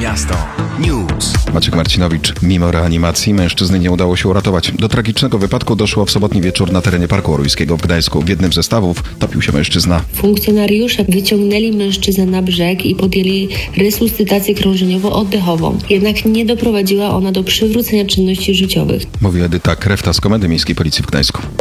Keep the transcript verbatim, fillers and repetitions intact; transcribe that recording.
Miasto News. Maciek Marcinowicz. Mimo reanimacji mężczyzny nie udało się uratować. Do tragicznego wypadku doszło w sobotni wieczór na terenie Parku Orujskiego w Gdańsku. W jednym ze stawów topił się mężczyzna. Funkcjonariusze wyciągnęli mężczyznę na brzeg i podjęli resuscytację krążeniowo-oddechową. Jednak nie doprowadziła ona do przywrócenia czynności życiowych. Mówi Edyta Krefta z Komendy Miejskiej Policji w Gdańsku.